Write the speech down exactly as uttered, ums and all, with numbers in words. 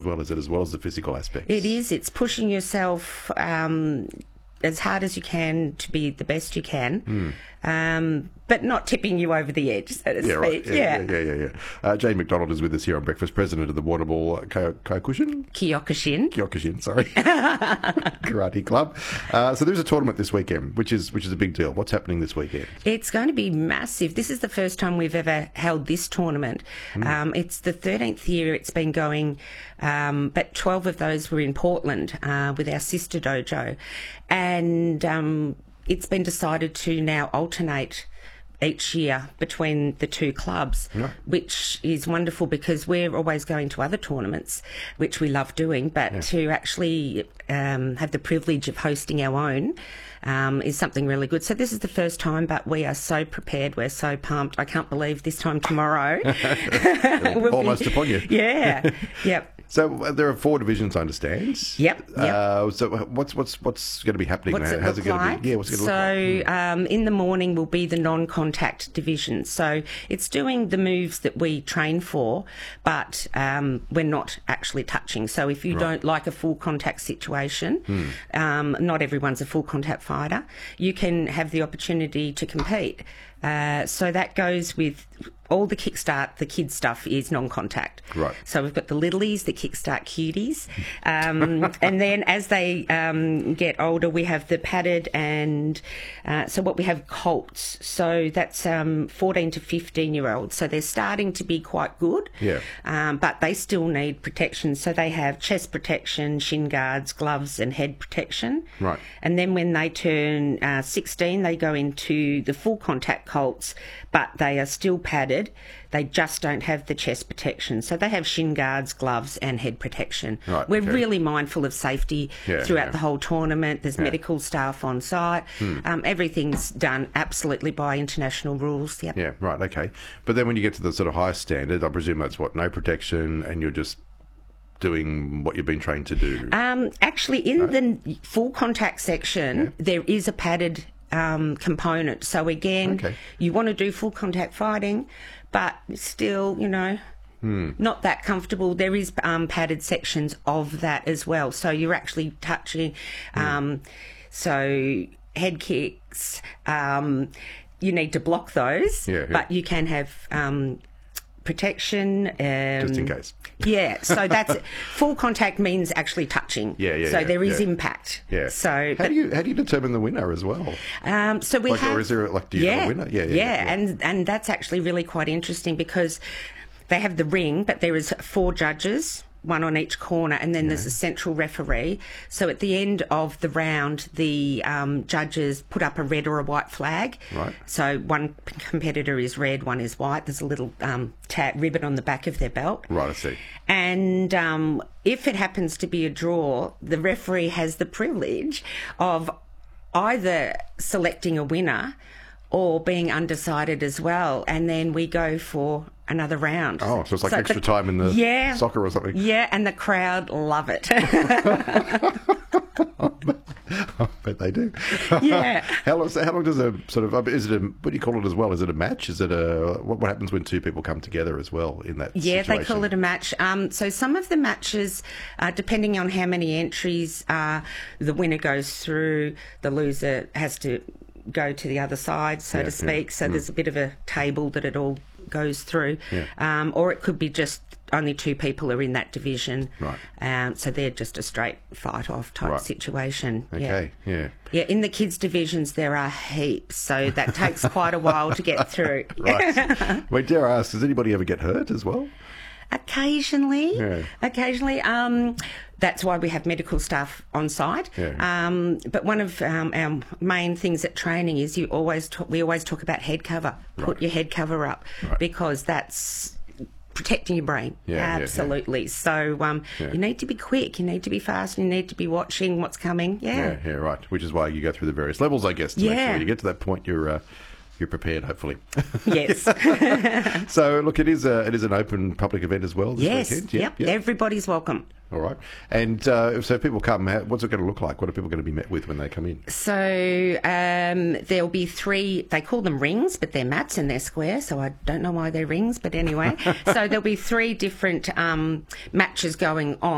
well, is it, as well as the physical aspects? It is. It's pushing yourself um, as hard as you can to be the best you can. Mm. Um, but not tipping you over the edge, so to yeah, speak. Right. Yeah, yeah, yeah, yeah. yeah. Uh, Jane McDonald is with us here on Breakfast, president of the Warrnambool Kyokushin? Kyokushin. Kyokushin, sorry. Karate Club. Uh, so there's a tournament this weekend, which is which is a big deal. What's happening this weekend? It's going to be massive. This is the first time we've ever held this tournament. Mm. Um, it's the thirteenth year it's been going, um, but twelve of those were in Portland uh, with our sister dojo. And um, it's been decided to now alternate each year between the two clubs, yeah. which is wonderful because we're always going to other tournaments, which we love doing, but yeah. to actually um, have the privilege of hosting our own um, is something really good. So this is the first time, but we are so prepared. We're so pumped. I can't believe this time tomorrow. we'll Almost be, upon you. Yeah. Yep. So uh, there are four divisions, I understand. Yep. yep. Uh, so what's what's what's going to be happening? What's now? it How's look it going like? to be? Yeah, what's it going to so, look like? So um, in the morning will be the non-contact division. So it's doing the moves that we train for, but um, we're not actually touching. So if you right. don't like a full contact situation, hmm. um, not everyone's a full contact fighter, you can have the opportunity to compete. Uh, so that goes with all the Kickstart, the kids stuff is non-contact. Right. So we've got the littlies, the Kickstart cuties. Um, and then as they um, get older, we have the padded and uh, so what we have colts. So that's um, fourteen to fifteen-year-olds. So they're starting to be quite good. Yeah. Um, but they still need protection. So they have chest protection, shin guards, gloves and head protection. Right. And then when they turn uh, sixteen, they go into the full contact colts, but they are still padded. They just don't have the chest protection. So they have shin guards, gloves and head protection. Right, We're okay. really mindful of safety yeah, throughout yeah. the whole tournament. There's yeah. medical staff on site. Hmm. Um, everything's done absolutely by international rules. Yep. Yeah, right, okay. But then when you get to the sort of highest standard, I presume that's what, no protection and you're just doing what you've been trained to do? Um, actually, in no? the full contact section, yeah. there is a padded Um, component. So again, okay. you want to do full contact fighting, but still, you know, hmm. not that comfortable. There is um, padded sections of that as well. So you're actually touching. Um, hmm. So head kicks, um, you need to block those, yeah, yeah. but you can have um, protection. Um, Just in case. Yeah, so that's it. Full contact means actually touching. Yeah, yeah. So yeah, there is yeah. impact. Yeah. So how but, do you how do you determine the winner as well? Um, so we like, have. Or is there like do you yeah, have a winner? Yeah, yeah, yeah, yeah, yeah. and and that's actually really quite interesting because they have the ring, but there is four judges, one on each corner, and then yeah. there's a central referee. So at the end of the round, the um, judges put up a red or a white flag. Right. So one competitor is red, one is white. There's a little um, tat ribbon on the back of their belt. Right, I see. And um, if it happens to be a draw, the referee has the privilege of either selecting a winner or being undecided as well, and then we go for another round. Oh, so it's like so extra the, time in the yeah, soccer or something. Yeah, and the crowd love it. I bet they do. Yeah. How long? How long does a sort of? Is it a? What do you call it as well? Is it a match? Is it a? What, what happens when two people come together as well in that? Yeah, situation? they call it a match. Um, so some of the matches, uh, depending on how many entries, uh, the winner goes through. The loser has to go to the other side, so yeah, to speak. Yeah. So mm. there's a bit of a table that it all goes through. Yeah. Um, or it could be just only two people are in that division. Right. Um, so they're just a straight fight-off type right. situation. Okay, yeah. yeah. Yeah, in the kids' divisions there are heaps, so that takes quite a while to get through. Right. Wait, dare I ask, does anybody ever get hurt as well? Occasionally, yeah. occasionally. Um, that's why we have medical staff on site. Yeah. Um, but one of um, our main things at training is you always talk, we always talk about head cover. Put right. your head cover up right. because that's protecting your brain. Yeah, absolutely. Yeah, yeah. So um, yeah. you need to be quick. You need to be fast. You need to be watching what's coming. Yeah. Yeah, yeah, right. Which is why you go through the various levels, I guess, to yeah. make sure when you get to that point, you're. Uh, You're prepared, hopefully. Yes. So, look, it is a, it is an open public event as well this yes. weekend. Yep. Yep. Everybody's welcome. All right. And uh, so if people come, what's it going to look like? What are people going to be met with when they come in? So um, there'll be three, they call them rings, but they're mats and they're square, so I don't know why they're rings, but anyway. So there'll be three different um, matches going on.